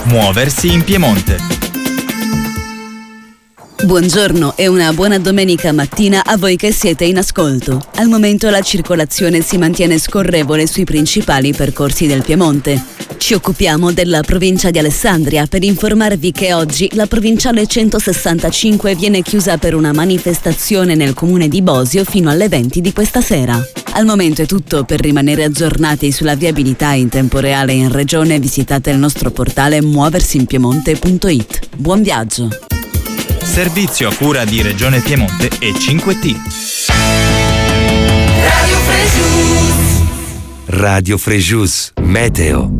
Muoversi in Piemonte. Buongiorno e una buona domenica mattina a voi che siete in ascolto. Al momento la circolazione si mantiene scorrevole sui principali percorsi del Piemonte. Ci occupiamo della provincia di Alessandria per informarvi che oggi la provinciale 165 viene chiusa per una manifestazione nel comune di Bosio fino alle 20 di questa sera. Al momento è tutto. Per rimanere aggiornati sulla viabilità in tempo reale in regione visitate il nostro portale muoversinpiemonte.it. Buon viaggio! Servizio a cura di Regione Piemonte e 5T. Radio Frejus, meteo.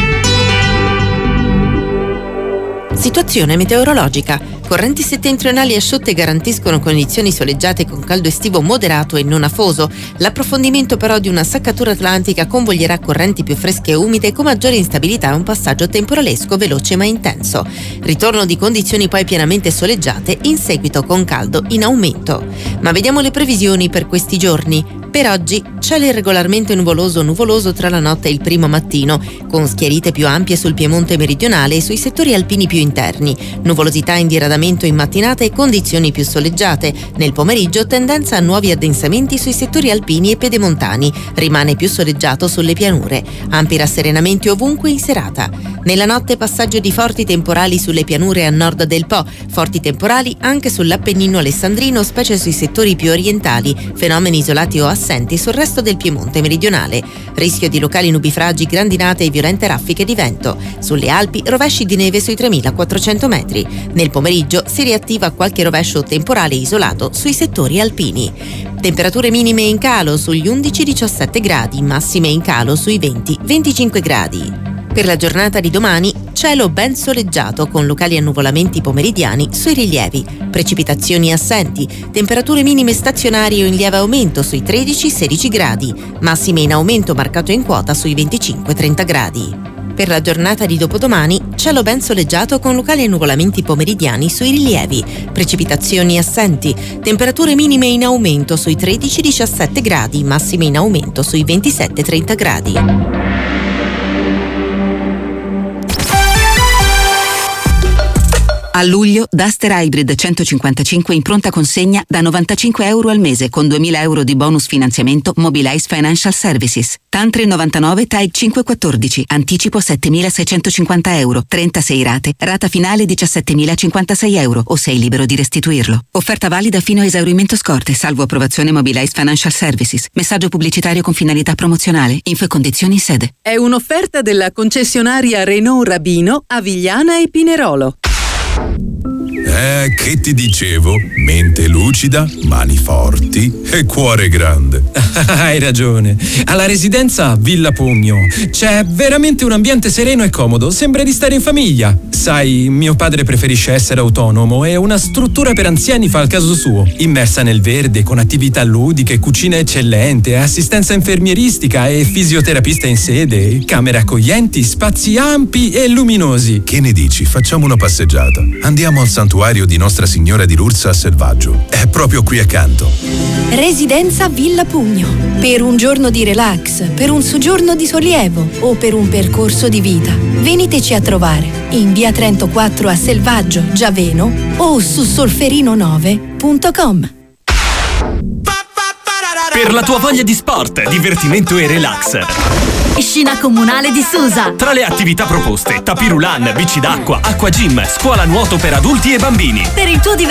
Situazione meteorologica. Correnti settentrionali asciutte garantiscono condizioni soleggiate con caldo estivo moderato e non afoso. L'approfondimento però di una saccatura atlantica convoglierà correnti più fresche e umide con maggiore instabilità e un passaggio temporalesco veloce ma intenso. Ritorno di condizioni poi pienamente soleggiate in seguito con caldo in aumento. Ma vediamo le previsioni per questi giorni. Per oggi cielo irregolarmente nuvoloso tra la notte e il primo mattino, con schiarite più ampie sul Piemonte meridionale e sui settori alpini più interni. Nuvolosità in diradamento in mattinata e condizioni più soleggiate. Nel pomeriggio tendenza a nuovi addensamenti sui settori alpini e pedemontani. Rimane più soleggiato sulle pianure. Ampi rasserenamenti ovunque in serata. Nella notte passaggio di forti temporali sulle pianure a nord del Po. Forti temporali anche sull'Appennino alessandrino, specie sui settori più orientali. Fenomeni isolati o assenti sul resto del Piemonte meridionale. Rischio di locali nubifragi, grandinate e violente raffiche di vento. Sulle Alpi rovesci di neve sui 3400 metri. Nel pomeriggio si riattiva qualche rovescio temporale isolato sui settori alpini. Temperature minime in calo sugli 11-17 gradi, massime in calo sui 20-25 gradi. Per la giornata di domani, cielo ben soleggiato con locali annuvolamenti pomeridiani sui rilievi, precipitazioni assenti, temperature minime stazionarie o in lieve aumento sui 13-16 gradi, massime in aumento marcato in quota sui 25-30 gradi. Per la giornata di dopodomani, cielo ben soleggiato con locali annuvolamenti pomeridiani sui rilievi, precipitazioni assenti, temperature minime in aumento sui 13-17 gradi, massime in aumento sui 27-30 gradi. A luglio, Duster Hybrid 155 in pronta consegna da €95 al mese con 2.000 euro di bonus finanziamento Mobilize Financial Services. TAN 399 TAG 514, anticipo €7.650, 36 rate, rata finale €17.056 o sei libero di restituirlo. Offerta valida fino a esaurimento scorte, salvo approvazione Mobilize Financial Services. Messaggio pubblicitario con finalità promozionale. Info e condizioni in sede. È un'offerta della concessionaria Renault Rabino a Vigliana e Pinerolo. Che ti dicevo? Mente lucida, mani forti e cuore grande. Hai ragione. Alla residenza Villa Pugno c'è veramente un ambiente sereno e comodo. Sembra di stare in famiglia. Sai, mio padre preferisce essere autonomo e una struttura per anziani fa il caso suo. Immersa nel verde, con attività ludiche, cucina eccellente, assistenza infermieristica e fisioterapista in sede, camere accoglienti, spazi ampi e luminosi. Che ne dici? Facciamo una passeggiata. Andiamo al santuario di Nostra Signora di Lourdes a Selvaggio. È proprio qui accanto. Residenza Villa Pugno. Per un giorno di relax, per un soggiorno di sollievo o per un percorso di vita. Veniteci a trovare in via Trento 4 a Selvaggio, Giaveno o su solferino9.com. Per la tua voglia di sport, divertimento e relax. Piscina comunale di Susa. Tra le attività proposte, tapirulan, bici d'acqua, acqua gym, scuola nuoto per adulti e bambini. Per il tuo divertimento